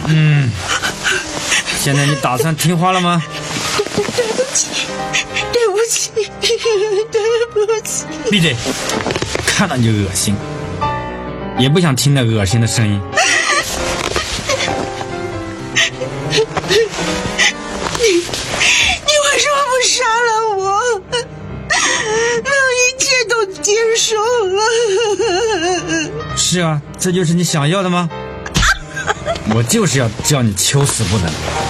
现在你打算听话了吗？ 对不起。 闭嘴！看到你就恶心，也不想听那恶心的声音。 你为什么不杀了我？我一切都接受了。 是啊，这就是你想要的吗？我就是要叫你求死不能。